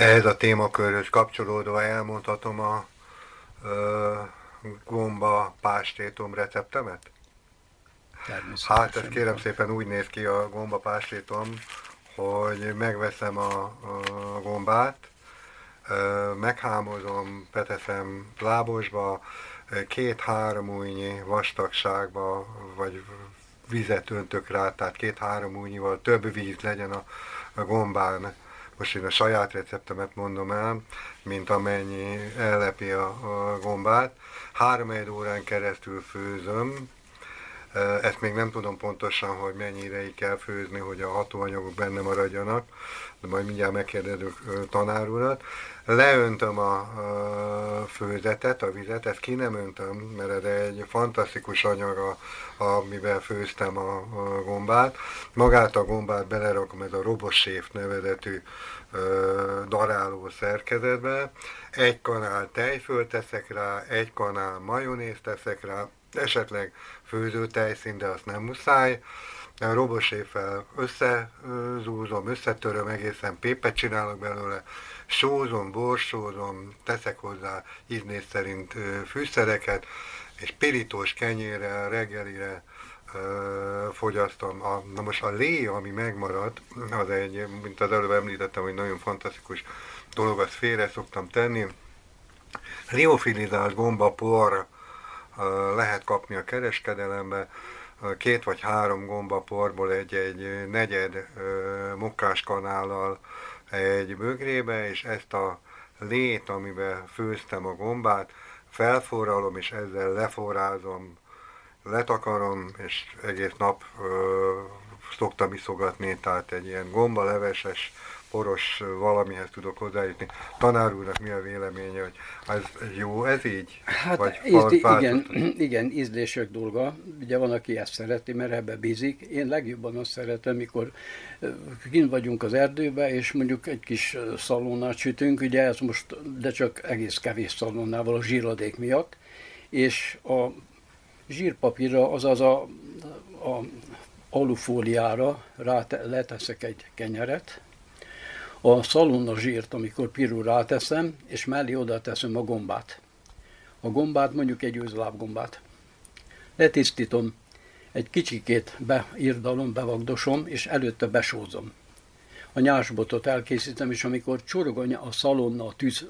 Ehhez a témakörhöz kapcsolódva elmondhatom a ö, gomba pástétom receptemet? Hát ez Természetesen. kérem szépen úgy néz ki a gomba pástétom, hogy megveszem a gombát, meghámozom, beteszem lábosba, 2-3 újnyi vastagságba, vagy vizet öntök rá, tehát 2-3 újnyival több víz legyen a gombán. Most én a saját receptemet mondom el, mint amennyi ellepi a gombát. 3 órán keresztül főzöm. Ezt még nem tudom pontosan, hogy mennyi ideig kell főzni, hogy a hatóanyagok benne maradjanak, de majd mindjárt megkérdezünk tanár urat. Leöntöm a főzetet, a vizet, ezt ki nem öntöm, mert ez egy fantasztikus anyag, amivel főztem a gombát. Magát a gombát belerakom ez a robosséf nevezetű daráló szerkezetbe. 1 kanál tejfölt teszek rá, 1 kanál majonézt teszek rá, esetleg főzőtejszín, de azt nem muszáj. A roboséffel összezúzom, összetöröm, egészen pépet csinálok belőle, sózom, borsózom, teszek hozzá ízlés szerint fűszereket, és pirítós kenyérrel, reggelire fogyasztom. Na most a lé, ami megmaradt, az egy, mint az előbb említettem, hogy nagyon fantasztikus dolog, azt félre szoktam tenni. Liofilizált gombapor lehet kapni a kereskedelembe, 2 vagy 3 gombaporból egy negyed munkáskanállal egy bögrébe, és ezt a lét, amiben főztem a gombát, felforralom, és ezzel leforrázom, letakarom, és egész nap szoktam iszogatni, tehát egy ilyen gombaleveses, poros valamihez tudok hozzájutni. Tanár úrnak mi a véleménye, hogy ez jó, ez így? Hát Vagy igen, ízlések dolga. Ugye van, aki ezt szereti, mert ebbe bízik. Én legjobban azt szeretem, mikor kint vagyunk az erdőben, és mondjuk egy kis szalonnát sütünk, ugye ez most, de csak egész kevés szalonnával a zsíradék miatt, és a zsírpapírra, azaz a alufóliára leteszek egy kenyeret, a szalonna zsírt, amikor pirul ráteszem, és mellé oda teszem a gombát. A gombát, mondjuk egy őzlábgombát. Letisztítom, egy kicsikét beirdalom, bevagdosom, és előtte besózom. A nyásbotot elkészítem, és amikor csorog a szalonna a tűz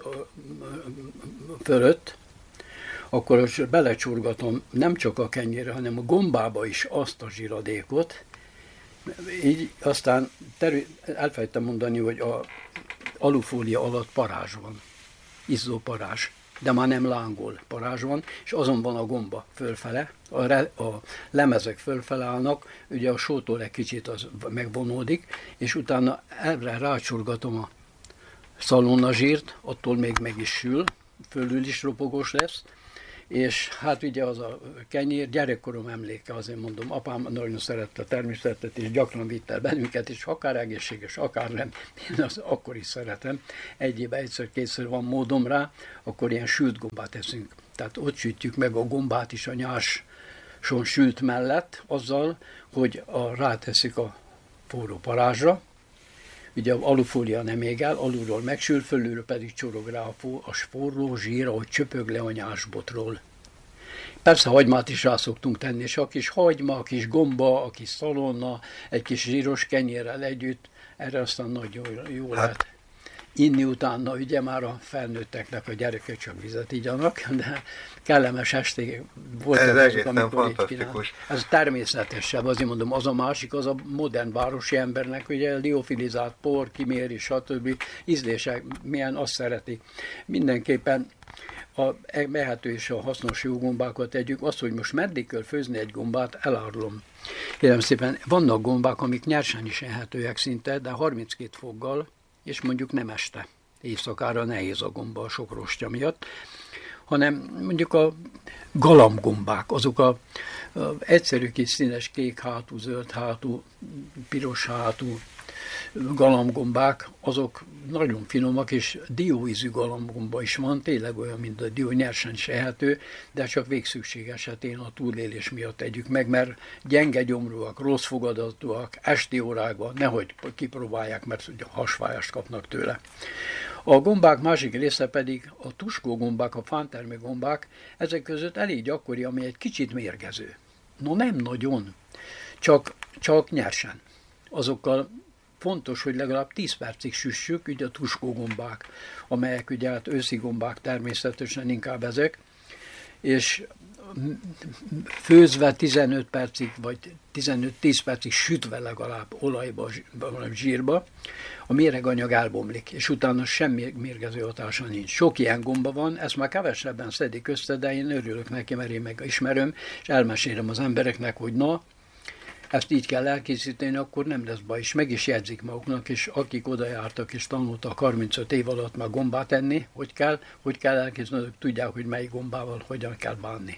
fölött, akkor belecsorgatom nem csak a kenyérre, hanem a gombába is azt a zsíradékot. Így aztán elfelejtem mondani, hogy a alufólia alatt parázs van, izzó parázs, de már nem lángol, parázs van, és azon van a gomba fölfele, a lemezek fölfele állnak, ugye a sótól egy kicsit az megvonódik, és utána erre rácsorgatom a szalonnazsírt, attól még meg is sül, fölül is ropogós lesz, és hát ugye az a kenyér, gyerekkorom emléke, azért mondom, apám nagyon szerette a természetet, és gyakran vitt el bennünket, és akár egészséges, akár nem, én azt akkor is szeretem. Egy évben egyszer-kétszer van módom rá, akkor ilyen sült gombát eszünk. Tehát ott sütjük meg a gombát is a nyáson sült mellett, azzal, hogy ráteszik a forró parázsra, ugye a alufólia nem ég el, alulról megsül, fölülről pedig csorog rá a forró zsír, ahogy csöpög le a nyásbotról. Persze hagymát is rá szoktunk tenni, és a kis hagyma, a kis gomba, a kis szalonna, egy kis zsíros kenyérrel együtt, erre aztán nagyon jó lehet inni utána, ugye már a felnőtteknek a gyerekek csak vizet igyanak, de kellemes esték voltak ez azok, egészen amikor így fantasztikus. csinál. Ez természetesebb, azért mondom, az a másik, az a modern városi embernek, ugye liofilizált por, kiméri, stb. Ízlések, milyen azt szereti. Mindenképpen a mehető és a hasznos jó gombákat együk. Az, hogy most meddig kell főzni egy gombát, elárulom. Kérem szépen, vannak gombák, amik nyersen is ehetőek szinte, de 32 foggal, és mondjuk nem este. Éjszakára nehéz a gomba a sok rostja miatt, hanem mondjuk a galambgombák, azok a egyszerű kis színes kék hátú, zöld hátú, piros hátú, galambgombák, azok nagyon finomak, és dióízű galambgomba is van, tényleg olyan, mint a dió, nyersen sehető, de csak végszükség esetén a túlélés miatt tegyük meg, mert gyenge gyomrúak, rossz fogadatúak, esti órákban nehogy kipróbálják, mert hasfájást kapnak tőle. A gombák másik része pedig a tuskógombák, a fántermi gombák, ezek között elég gyakori, ami egy kicsit mérgező. No nem nagyon, csak nyersen. Azokkal fontos, hogy legalább 10 percig süssük, ugye a tuskógombák, amelyek ugye hát őszi gombák természetesen inkább ezek, és főzve 15 percig, vagy 15-10 percig sütve legalább olajba, vagy zsírba, a méreganyag elbomlik, és utána semmi mérgező hatása nincs. Sok ilyen gomba van, ezt már kevesebben szedik össze, de én örülök neki, mert én meg ismerem, és elmesélem az embereknek, hogy na, ezt így kell elkészíteni, akkor nem lesz baj, és meg is jegyzik maguknak, és akik oda jártak és tanultak 35 év alatt már gombát enni, hogy kell elkészíteni, tudják, hogy melyik gombával hogyan kell bánni.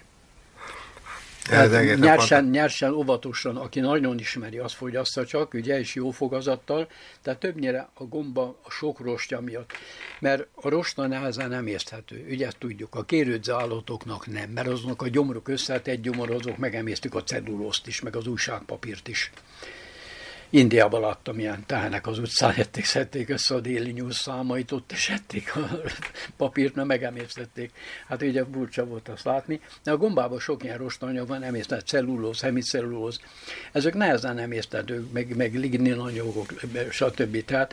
Nyersen, óvatosan, aki nagyon ismeri, azt fogyassza csak, ugye, és jó fogazattal, tehát többnyire a gomba a sok rostja miatt, mert a rosta nehezen nem észthető, ugye ezt tudjuk, a kérődző állatoknak nem, mert azoknak a gyomruk összetett gyomor, azok megemésztik a cellulózt is, meg az újságpapírt is. Indiában láttam ilyen tehenek az utcán, szedték össze a Daily News számait, ott és ették a papírt, mert megemésztették. Hát ugye furcsa volt azt látni. De a gombában sok ilyen rostanyag van, emésztett cellulóz, hemicellulóz. Ezek nehezen emésztetők, meg lignin anyagok, stb. Tehát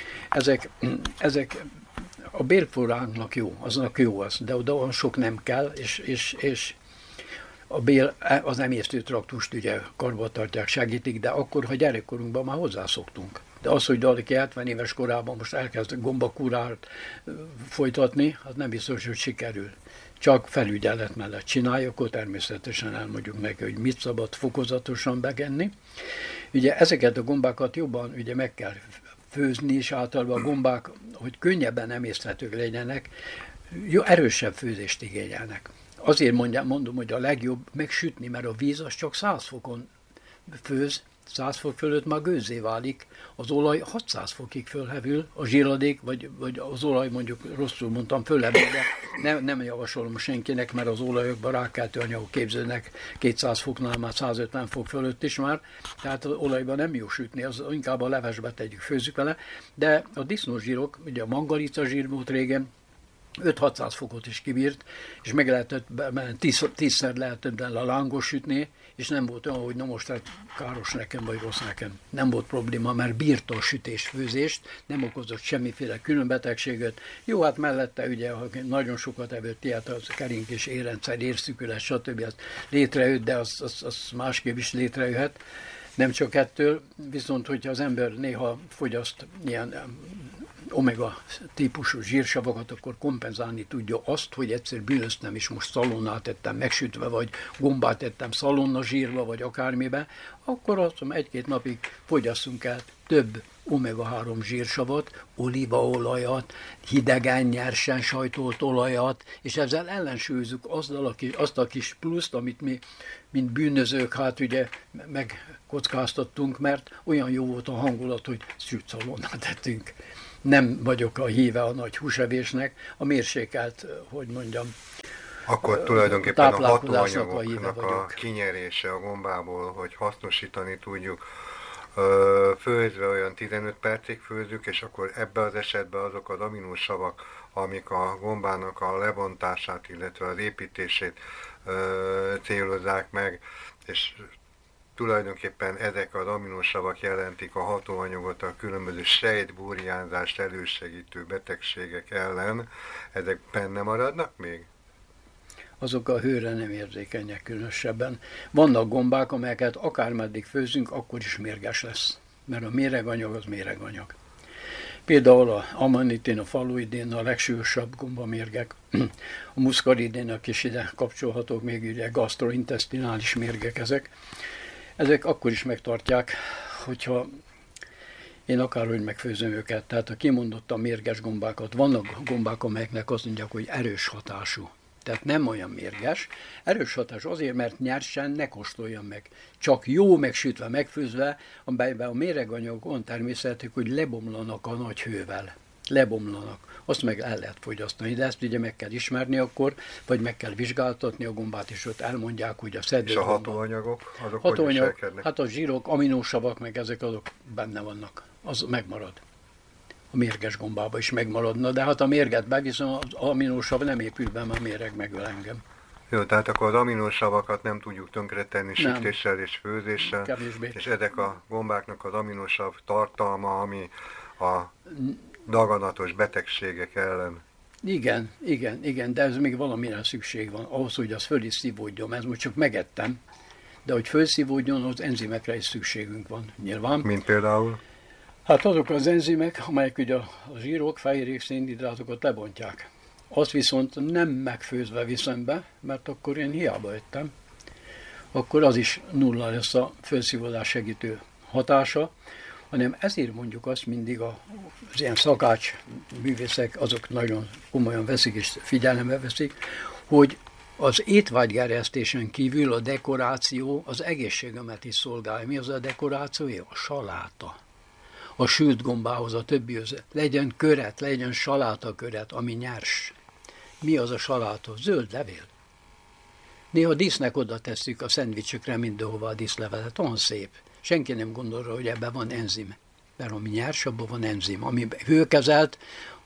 ezek a bélfloránknak jó, aznak jó az, de oda olyan sok nem kell, és a bél az emésztő traktust ugye karba tartják, segítik, de akkor, ha gyerekkorunkban már hozzászoktunk. De az, hogy valaki 70 éves korában most elkezd gombakúrát folytatni, az nem biztos, hogy sikerül. Csak felügyelet mellett csinálja, akkor természetesen elmondjuk neki, hogy mit szabad fokozatosan begenni. Ugye ezeket a gombákat jobban ugye meg kell főzni, és általában a gombák, hogy könnyebben emészthetők legyenek, jó, erősebb főzést igényelnek. Azért mondom, hogy a legjobb megsütni, mert a víz az csak 100 fokon főz, 100 fok fölött már gőzzé válik, az olaj 600 fokig fölhevül, a zsíradék, vagy az olaj mondjuk rosszul mondtam, fölhevül, de nem javasolom senkinek, mert az olajokban rákkeltő anyagok képződnek 200 foknál, már 150 fok fölött is már, tehát az olajban nem jó sütni, az inkább a levesbe tegyük, főzzük vele, de a disznózsírok, ugye a mangalica zsír volt régen, 5-600 fokot is kibírt, és meg lehetett, 10-szer lehetett benne a lángos sütni, és nem volt olyan, hogy na most hát káros nekem, vagy rossz nekem. Nem volt probléma, mert bírta a sütés-főzést, nem okozott semmiféle különbetegséget. Jó, hát mellette ugye, ha nagyon sokat evett ilyet, az kerink és érrendszer, érszükület, stb. Az létrejött, de az másképp is létrejöhet. Nem csak ettől, viszont hogyha az ember néha fogyaszt ilyen omega típusú zsírsavakat, akkor kompenzálni tudja azt, hogy egyszer bűnöztem, és most szalonnát ettem megsütve, vagy gombát ettem szalonna zsírba, vagy akármibe, akkor azt mondom, 1-2 napig fogyasszunk el több omega-3 zsírsavat, olívaolajat, hidegen, nyersen sajtolt olajat, és ezzel ellensúlyozunk azt a kis pluszt, amit mi, mint bűnözők, hát ugye megkockáztattunk, mert olyan jó volt a hangulat, hogy sütszalonnát ettünk. Nem vagyok a híve a nagy húsevésnek, a mérsékelt, hogy mondjam, akkor tulajdonképpen a hatóanyagoknak a kinyerése a gombából, hogy hasznosítani tudjuk, főzve olyan 15 percig főzzük, és akkor ebben az esetben azok az aminosavak, amik a gombának a lebontását, illetve az építését célozzák meg, és tulajdonképpen ezek az aminosavak jelentik a hatóanyagot a különböző sejtburjánzást elősegítő betegségek ellen. Ezek benne maradnak még? Azok a hőre nem érzékenyek különösebben. Vannak gombák, amelyeket akármeddig főzünk, akkor is mérges lesz. Mert a méreganyag az méreganyag. Például a amanitin, a faluidin a legsúlyosabb gombamérgek. A muszkaridénak is ide kapcsolhatók, még ugye gastrointestinális mérgek ezek. Ezek akkor is megtartják, hogyha én akárhogy megfőzöm őket. Tehát a kimondottan mérges gombákat, vannak gombák, amelyeknek azt mondják, hogy erős hatású. Tehát nem olyan mérges. Erős hatás azért, mert nyersen ne kóstoljam meg. Csak jó megsütve, megfőzve, amelyben a méreganyagok olyan természetük, hogy lebomlanak a nagy hővel. Lebomlanak. Azt meg el lehet fogyasztani, de ezt ugye meg kell ismerni akkor, vagy meg kell vizsgáltatni a gombát, és ott elmondják, hogy a szedő. És a hatóanyagok, azok hogy viselkednek? Hát a zsírok, aminósavak, meg ezek azok benne vannak. Az megmarad. A mérges gombába is megmaradna, de hát a mérget beviszem, az aminósav nem épül be, mert a méreg megöl engem. Jó, tehát akkor az aminósavakat nem tudjuk tönkretenni sütéssel és főzéssel, kevésbé. És ezek a gombáknak az aminósav tartalma, ami a daganatos betegségek ellen. Igen, de ez még valamire szükség van, ahhoz, hogy az föl is szívódjon. Ez most csak megettem, de hogy fölszívódjon, az enzimekre is szükségünk van, nyilván. Mint például? Hát azok az enzimek, amelyek ugye a zsírok, fehérjék, szénhidrátokat lebontják. Azt viszont nem megfőzve viszem be, mert akkor én hiába ettem. Akkor az is nulla lesz a fölszívódás segítő hatása, hanem ezért mondjuk azt mindig az ilyen szakács művészek, azok nagyon komolyan veszik és figyelembe veszik, hogy az étvágygerjesztésen kívül a dekoráció az egészségemet is szolgálja. Mi az a dekoráció? A saláta. A sült gombához, a többihoz. Legyen köret, legyen salátaköret, ami nyers. Mi az a saláta? Zöld levél. Néha dísznek oda tesszük a szendvicsökre mindenhova a díszlevelet. Olyan szép. Senki nem gondolja, hogy ebben van enzim. Mert ami nyers, abban van enzim. Ami hőkezelt,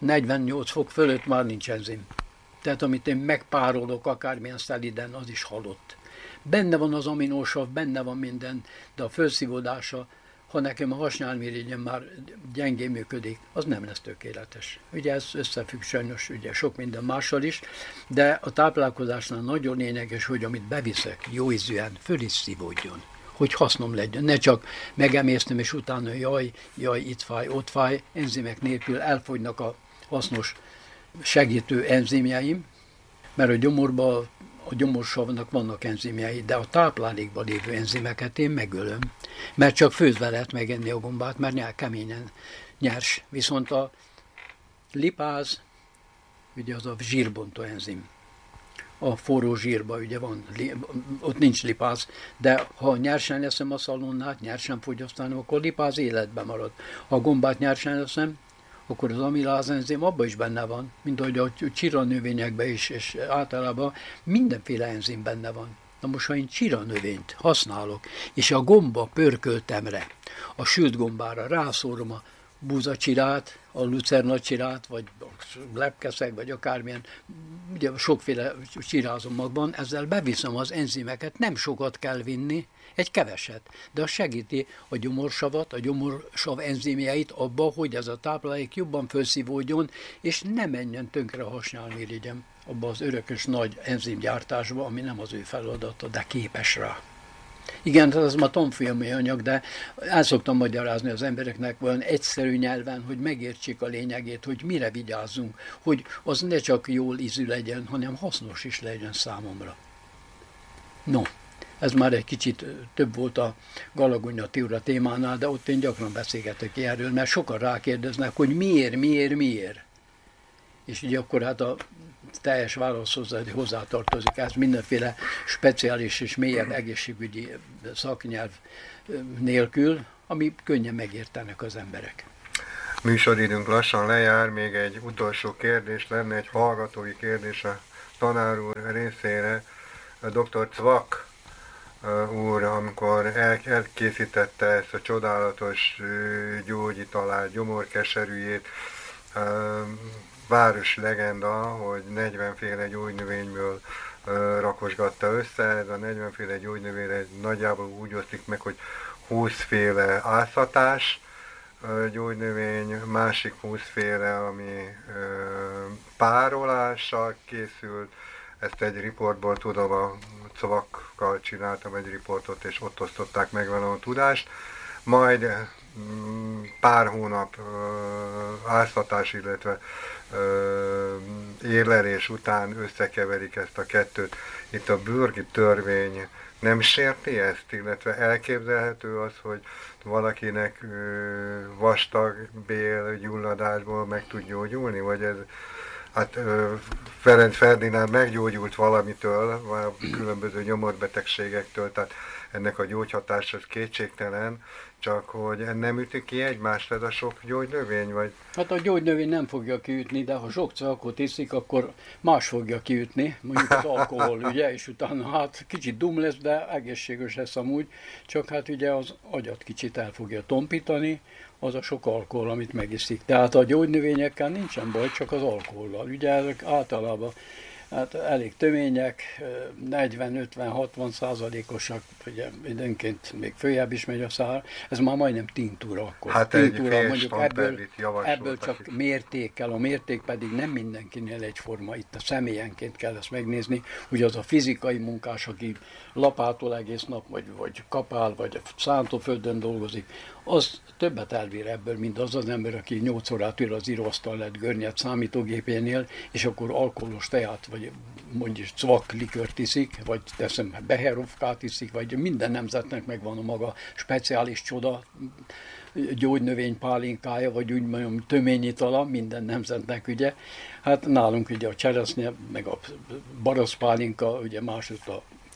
48 fok fölött már nincs enzim. Tehát amit én megpárolok akármilyen szeliden, az is halott. Benne van az aminósav, benne van minden, de a felszívódása, ha nekem a hasnyálmirigyem már gyengén működik, az nem lesz tökéletes. Ugye ez összefügg sajnos ugye sok minden mással is, de a táplálkozásnál nagyon lényeges, hogy amit beviszek, jó ízűen, föl is szívódjon. Hogy hasznom legyen. Ne csak megemésztem, és utána jaj, itt fáj, ott fáj, enzimek nélkül elfogynak a hasznos segítő enzimjeim, mert a gyomorban, a gyomorsavnak vannak enzimjei, de a táplálékban lévő enzimeket én megölöm, mert csak főzve lehet megenni a gombát, mert keményen nyers. Viszont a lipáz, ugye az a zsírbontó enzim. A forró zsírban ugye van, ott nincs lipáz, de ha nyersen eszem a szalonnát, nyersen fogyasztanom, akkor lipáz életben marad. Ha a gombát nyersen eszem, akkor az amiláz enzim abban is benne van, mint ahogy a csiranövényekben is, és általában mindenféle enzim benne van. Na most, ha én csiranövényt használok, és a gomba pörköltemre, a sült gombára rászórom a búzacsirát, a lucernacsirát, vagy lepkeszeg, vagy akármilyen, ugye sokféle csirázom magban, ezzel beviszem az enzimeket, nem sokat kell vinni, egy keveset, de az segíti a gyomorsavat, a gyomorsav enzimjeit abba, hogy ez a táplálék jobban felszívódjon, és ne menjen tönkre a hasnyálmirigyem abba az örökös nagy enzimgyártásba, ami nem az ő feladata, de képes rá. Igen, ez ma tanfolyami anyag, de el szoktam magyarázni az embereknek olyan egyszerű nyelven, hogy megértsék a lényegét, hogy mire vigyázzunk, hogy az ne csak jól ízű legyen, hanem hasznos is legyen számomra. No, ez már egy kicsit több volt a Galagonya Tiura témánál, de ott én gyakran beszélgetek erről, mert sokan rákérdeznek, hogy miért. És ugye akkor hát a teljes válaszhoz hozzátartozik ez mindenféle speciális és mélyebb egészségügyi szaknyelv nélkül, ami könnyen megértenek az emberek. Műsoridőnk lassan lejár, még egy utolsó kérdés lenne, egy hallgatói kérdés a tanár úr részére. A dr. Cvak úr, amikor elkészítette ezt a csodálatos gyógyitalált gyomorkeserűjét, város legenda, hogy 40 féle gyógynövényből rakosgatta össze. Ez a 40 féle gyógynövény nagyjából úgy oszlik meg, hogy 20 féle áztatás gyógynövény, másik 20 féle, ami párolással készült. Ezt egy riportból tudom, a Cvakkal csináltam egy riportot, és ott osztották meg velem a tudást. Majd pár hónap áztatás, illetve érlelés után összekeverik ezt a kettőt. Itt a bürgi törvény nem sérti ezt, illetve elképzelhető az, hogy valakinek vastag bél gyulladásból meg tud gyógyulni, vagy ez hát Ferenc Ferdinánd meggyógyult valamitől, különböző nyomorbetegségektől, tehát ennek a gyógyhatás az kétségtelen, csak hogy nem ütik ki egymást ez a sok gyógynövény, vagy? Hát a gyógynövény nem fogja kiütni, de ha sok alkoholt iszik, akkor más fogja kiütni, mondjuk az alkohol, ugye, és utána hát kicsit dum lesz, de egészséges lesz amúgy, csak hát ugye az agyat kicsit el fogja tompítani, az a sok alkohol, amit megiszik. Tehát a gyógynövényekkel nincsen baj, csak az alkohollal. Ugye ezek általában hát elég tömények, 40-50-60%-osak, ugye időnként még följebb is megy a szár, ez már majdnem tintúra akkor. Hát tintúra, egy mondjuk ebből csak akik... mértékkel, a mérték pedig nem mindenkinél egyforma, itt a személyenként kell ezt megnézni, hogy az a fizikai munkás, aki lapától egész nap, vagy kapál, vagy szántóföldön dolgozik, az többet elvír ebből, mint az az ember, aki 8 órát ül az íróasztal lett görnyed számítógépénél, és akkor alkoholos teát, vagy mondjuk cvak likört iszik, vagy teszem beherovkát iszik, vagy minden nemzetnek megvan a maga speciális csoda gyógynövény pálinkája, vagy úgy mondjam töményitala, minden nemzetnek ugye. Hát nálunk ugye a cseresznye, meg a baraszpálinka, ugye másút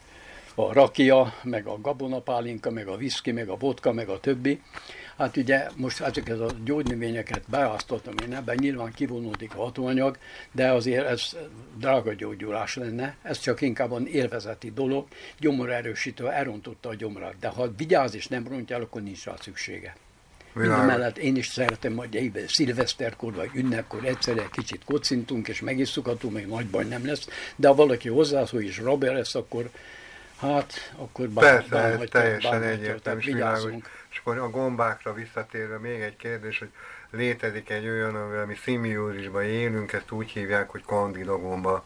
a rakia, meg a gabonapálinka, meg a viszki, meg a vodka, meg a többi. Hát ugye most ezeket a gyógynövényeket beáztatom én ebben, nyilván kivonódik a hatóanyag, de azért ez drága gyógyulás lenne, ez csak inkább élvezeti dolog, gyomorerősítő, elrontotta a gyomrát, de ha vigyáz és nem rontja el, akkor nincs rá szüksége. Mindemellett én is szeretem, hogy szilveszterkor vagy ünnepkor egyszerűen kicsit kocintunk és megisszukhatunk, még nagy baj nem lesz, de ha valaki hozzászól és rabja lesz, akkor hát, akkor Persze, teljesen egyértelmű, és akkor a gombákra visszatérve még egy kérdés, hogy létezik egy olyan, ami szimbiózisban élünk, ezt úgy hívják, hogy kandida gomba.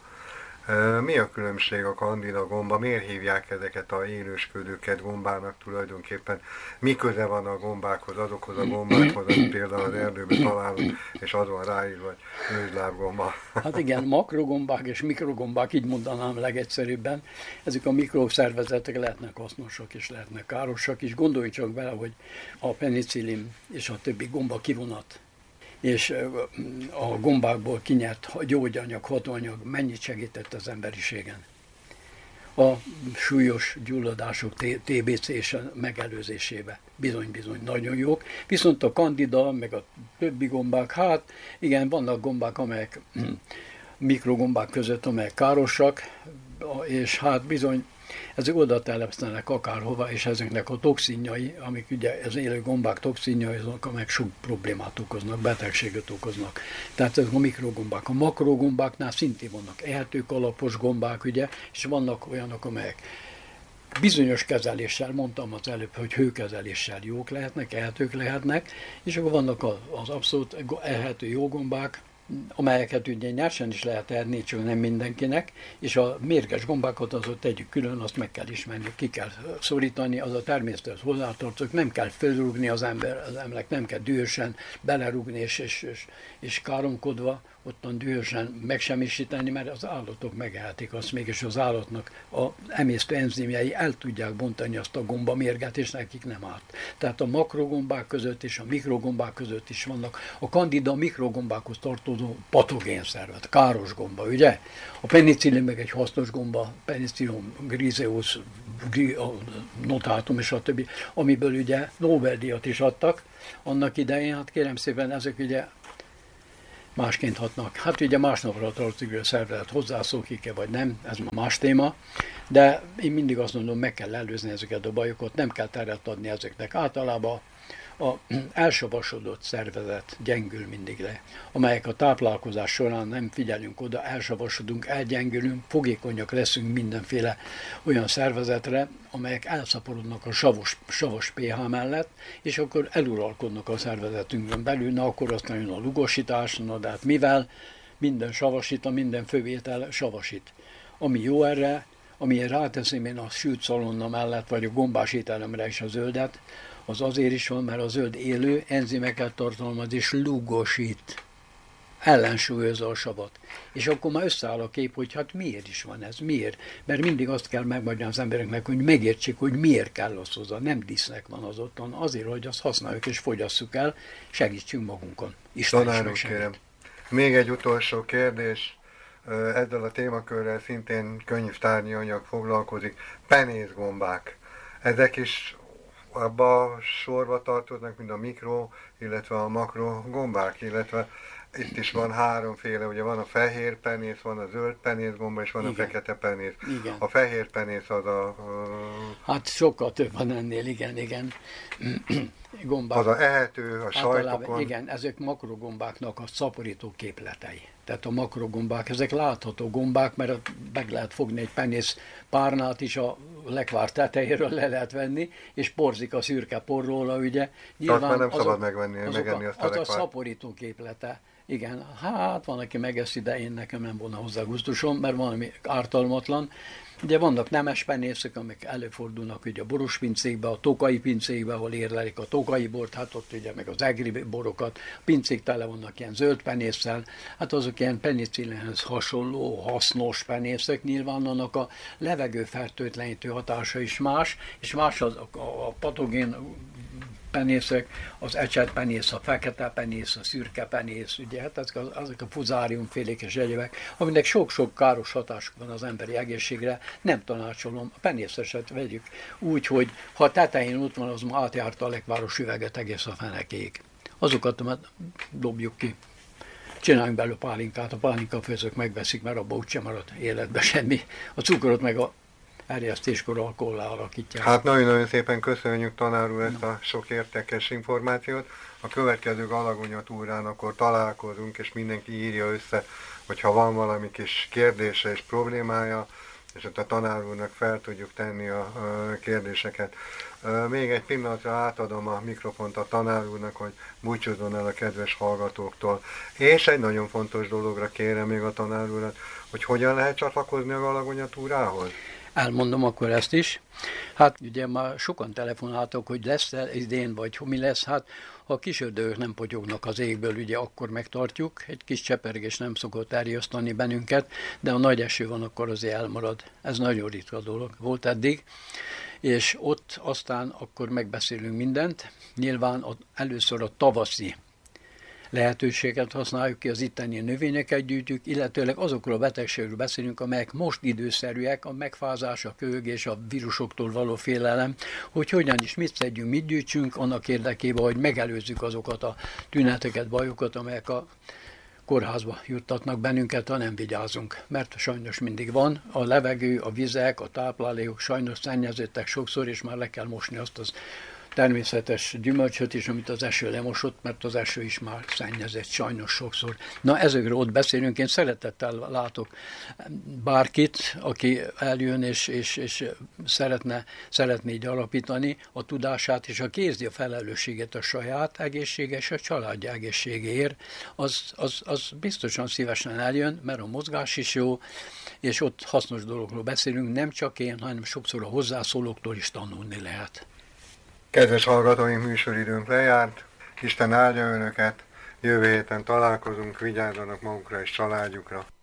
Mi a különbség a kandida gomba? Miért hívják ezeket a élősködőket gombának tulajdonképpen? Mi köze van a gombákhoz, azokhoz a gombákhoz, amit például az erdőben találunk, és az van ráírva, hogy nőzlábgomba? Hát igen, makrogombák és mikrogombák, így mondanám legegyszerűbben. Ezek a mikroszervezetek lehetnek hasznosak és lehetnek károsak is. Gondolj csak bele, hogy a penicillin és a többi gomba kivonat és a gombákból kinyert gyógyanyag, hatóanyag mennyit segített az emberiségen. A súlyos gyulladások TBC és a megelőzésébe bizony-bizony nagyon jók. Viszont a kandida, meg a többi gombák, hát igen, vannak gombák, amelyek mikrogombák között, amelyek károsak, és hát bizony ezek oda telepszenek akárhova, és ezeknek a toxinjai, amik ugye az élő gombák toxinjai, azok, amelyek sok problémát okoznak, betegséget okoznak. Tehát ezek a mikrogombák. A makrogombáknál szintén vannak ehetők alapos gombák, ugye, és vannak olyanok, amelyek bizonyos kezeléssel, mondtam az előbb, hogy hőkezeléssel jók lehetnek, ehetők lehetnek, és akkor vannak az abszolút ehető jó gombák, amelyeket ugye nyersen is lehet enni, csak nem mindenkinek, és a mérges gombákat azot tegyük külön, azt meg kell ismerni, ki kell szorítani, az a természethez hozzátartozik, nem kell fölrúgni az embernek, nem kell dühösen belerúgni és káromkodva, ottan dühösen megsemmisíteni, mert az állatok megehetik azt, mégis az állatnak a emésztő enzimjei el tudják bontani azt a gombamérget, és nekik nem árt. Tehát a makrogombák között és a mikrogombák között is vannak a kandida mikrogombákhoz tartozó patogén szervet, káros gomba, ugye? A penicillin meg egy hasznos gomba, penicillin griseus, notatum és a többi, amiből ugye Nobel-díjat is adtak annak idején, hát kérem szépen, ezek ugye másként hatnak. Hát ugye másnapra tartozik a szervezet hozzászokik-e vagy nem, ez ma más téma, de én mindig azt mondom, meg kell előzni ezeket a bajokat, nem kell teret adni ezeknek. Általában a elsavasodott szervezet gyengül mindig le, amelyek a táplálkozás során nem figyelünk oda, elsavasodunk, elgyengülünk, fogékonyak leszünk mindenféle olyan szervezetre, amelyek elszaporodnak a savas pH mellett, és akkor eluralkodnak a szervezetünkön belül, na akkor aztán jön a lugosítás, na de hát mivel minden savasít, a minden fővétel savasít. Ami jó erre, amilyen ráteszem én a sült szalonna mellett, vagy a gombás ételemre is a zöldet, az azért is van, mert a zöld élő enzimeket tartalmaz és lugosít, ellensúlyozza a savat. És akkor már összeáll a kép, hogy hát miért is van ez, miért? Mert mindig azt kell megmagyarázni az embereknek, hogy megértsék, hogy miért kell az hozzá. Nem disznek van az otthon, azért, hogy azt használjuk és fogyasszuk el, segítsünk magunkon. Isten is megsegít. Még egy utolsó kérdés, ezzel a témakörrel szintén könyvtárnyi anyag foglalkozik, penészgombák. Ezek is abba a sorba tartoznak, mint a mikro, illetve a makro gombák, illetve itt is van háromféle, ugye van a fehér penész, van a zöld penészgomba, és van a fekete penész. Igen. A fehér penész az Hát sokkal több van ennél, igen. Gombák. az a ehető, a Általában, sajtokon. igen, ezek makrogombáknak a szaporító képletei. Tehát a makrogombák, ezek látható gombák, mert meg lehet fogni egy penész párnát is a lekvár tetejéről le lehet venni, és porzik a szürke porróla, ugye. Azt már nem szabad megenni azt a az a lekvárt. szaporító képlete. Igen, hát van, aki megeszi, de én nekem nem volna hozzá gusztusom, mert valami ártalmatlan. Ugye vannak nemes penészek, amik előfordulnak ugye a boros pincékbe, a tokai pincékbe, ahol érlelik a tokai bort, hát ott ugye meg az egri borokat, a pincék tele vannak ilyen zöld penésszel, hát azok ilyen penicillinhez hasonló, hasznos penészek, nyilván annak a levegő fertőtlenítő hatása is más, és más a patogén penészek, az ecsetpenész, a fekete penész, a szürke penész, ugye, hát ezek a fuzáriumfélék és egyebek, aminek sok-sok káros hatásuk van az emberi egészségre, nem tanácsolom, a penészeset vegyük úgy, hogy ha a tetején ott van, az ma átjárta a lekváros üveget egész a fenekéig. Azokat dobjuk ki. Csináljunk belőle pálinkát, a pálinkafőzők megveszik, mert abban úgysem marad életbe semmi. A cukrot meg a erjesztéskor alkohollá alakítják. Hát nagyon-nagyon szépen köszönjük, tanár úr, ezt a sok értékes információt. A következő Galagonya túrán akkor találkozunk, és mindenki írja össze, hogyha van valami kis kérdése és problémája, és ott a tanár úrnak fel tudjuk tenni a kérdéseket. Még egy pillanatra átadom a mikrofont a tanár úrnak, hogy búcsúzzon el a kedves hallgatóktól. És egy nagyon fontos dologra kérem még a tanár urat, hogy hogyan lehet csatlakozni a Galagonya túrához? Elmondom akkor ezt is. Hát ugye már sokan telefonáltak, hogy lesz-e idén, vagy mi lesz. Hát ha a kis ördögök nem potyognak az égből, ugye akkor megtartjuk. Egy kis csepergés nem szokott elriasztani bennünket, de ha nagy eső van, akkor azért elmarad. Ez nagyon ritka dolog volt eddig. És ott aztán akkor megbeszélünk mindent. Nyilván először a tavaszi lehetőséget használjuk ki, az itteni növényeket gyűjtjük, illetőleg azokról a betegségről beszélünk, amelyek most időszerűek, a megfázás, a köhögés, a vírusoktól való félelem, hogy hogyan is mit szedjünk, mit gyűjtsünk annak érdekében, hogy megelőzzük azokat a tüneteket, bajokat, amelyek a kórházba juttatnak bennünket, ha nem vigyázunk. Mert sajnos mindig van, a levegő, a vizek, a táplálékok sajnos szennyezettek sokszor, és már le kell mosni azt az természetes gyümölcsöt is, amit az eső lemosott, mert az eső is már szennyezett sajnos sokszor. Na ezekről ott beszélünk, én szeretettel látok bárkit, aki eljön és szeretné így alapítani a tudását, és aki érzi a felelősséget a saját egészséges, a családja egészségéért, az biztosan szívesen eljön, mert a mozgás is jó, és ott hasznos dologról beszélünk, nem csak én, hanem sokszor a hozzászólóktól is tanulni lehet. Kedves hallgatóink, műsoridőnk lejárt. Isten áldja önöket, jövő héten találkozunk, vigyázzanak magukra és családjukra.